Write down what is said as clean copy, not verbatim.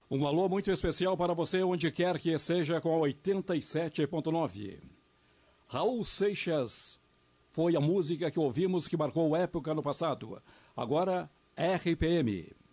Um alô muito especial para você, onde quer que seja, com a 87.9. Raul Seixas foi a música que ouvimos que marcou época no passado. Agora, RPM.